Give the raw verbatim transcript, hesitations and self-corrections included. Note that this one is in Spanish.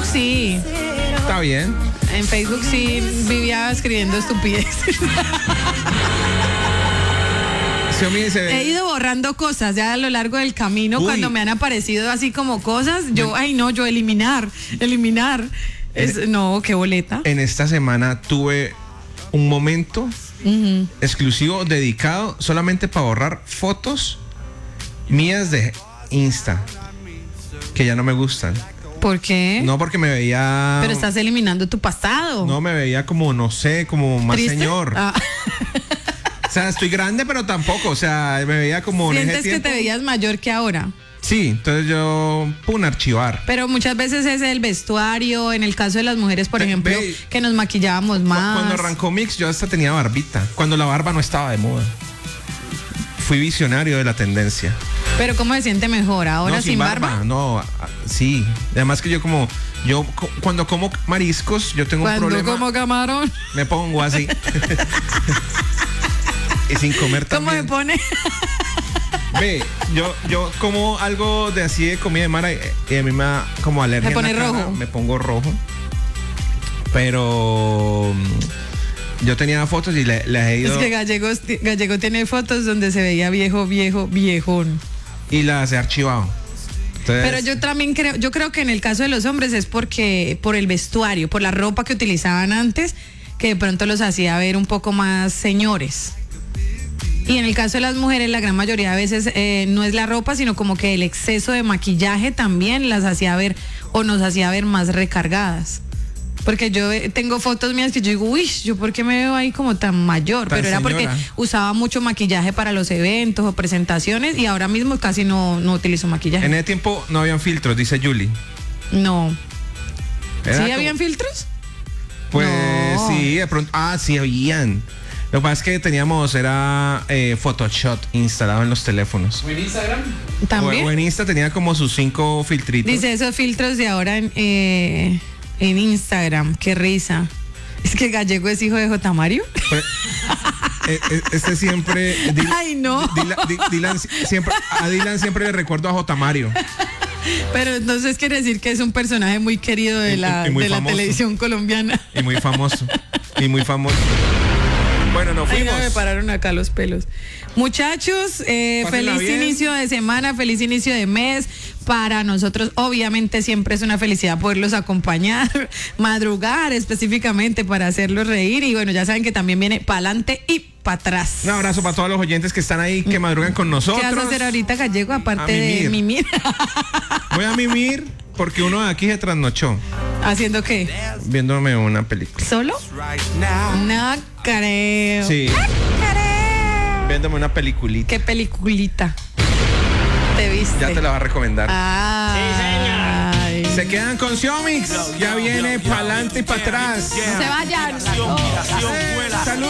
sí. Está bien. En Facebook sí vivía escribiendo estupideces. He ido borrando cosas ya a lo largo del camino. Uy. Cuando me han aparecido así como cosas, yo, ay no, yo eliminar, eliminar. Es, en, no, qué boleta. En esta semana tuve un momento uh-huh. exclusivo dedicado solamente para borrar fotos mías de Insta que ya no me gustan. ¿Por qué? No, porque me veía... Pero estás eliminando tu pasado. No, me veía como, no sé, como más ¿triste? Señor. Ah. O sea, estoy grande, pero tampoco. O sea, me veía como... ¿Sientes que te veías mayor que ahora? Sí, entonces yo, pum, archivar. Pero muchas veces es el vestuario, en el caso de las mujeres, por ejemplo, ve, que nos maquillábamos más. Cuando arrancó Mix, yo hasta tenía barbita. Cuando la barba no estaba de moda. Fui visionario de la tendencia. Pero ¿cómo se siente mejor? ¿Ahora no, sin, sin barba? barba? No, sí. Además que yo como, yo cuando como mariscos, yo tengo cuando un problema. Cuando como camarón. Me pongo así. Y sin comer también. ¿Cómo me pone? Ve, yo, yo como algo de así de comida de mar y a mí me da como alergia. Me pone en la rojo. Cara, me pongo rojo. Pero yo tenía fotos y le, les he ido. Es que Gallego, Gallego tiene fotos donde se veía viejo, viejo, viejón. Y las he archivado. Entonces, pero yo también creo, yo creo que en el caso de los hombres es porque, por el vestuario, por la ropa que utilizaban antes, que de pronto los hacía ver un poco más señores. Y en el caso de las mujeres, la gran mayoría de veces eh, no es la ropa, sino como que el exceso de maquillaje también las hacía ver o nos hacía ver más recargadas. Porque yo tengo fotos mías que yo digo, uy, ¿yo por qué me veo ahí como tan mayor? Tan Pero era señora. porque usaba mucho maquillaje para los eventos o presentaciones y ahora mismo casi no, no utilizo maquillaje. En ese tiempo no habían filtros, dice Julie. No. Era ¿Sí como... habían filtros? Pues no. sí, de pronto. Ah, sí habían. Lo que pasa es que teníamos, era eh, Photoshop instalado en los teléfonos. ¿O en Instagram? También. O en Insta tenía como sus cinco filtritos. Dice esos filtros de ahora en, eh, en Instagram. Qué risa. Es que Gallego es hijo de J. Mario. Pues, eh, eh, este siempre. Dil, Ay, no. Dylan, Dylan, siempre, a Dylan siempre le recuerdo a J. Mario. Pero entonces quiere decir que es un personaje muy querido de la, de la televisión colombiana. Y muy famoso. Y muy famoso. Bueno, nos fuimos. Ay, no, me pararon acá los pelos. Muchachos, eh, feliz bien. inicio de semana, feliz inicio de mes. Para nosotros, obviamente, siempre es una felicidad poderlos acompañar, madrugar específicamente para hacerlos reír. Y bueno, ya saben que también viene pa'lante y para atrás. Un abrazo para todos los oyentes que están ahí, que madrugan con nosotros. ¿Qué vas a hacer ahorita, Gallego, aparte mimir. de mimir? Voy a mimir porque uno de aquí se trasnochó. ¿Haciendo qué? Viéndome una película. ¿Solo? No creo. Sí. No creo. Viéndome una peliculita. ¿Qué peliculita te viste? Ya te la va a recomendar. Ah. Sí, señor. Se quedan con Xiomix. Ya viene pa'lante y para atrás. No se vayan. Oh. Salud.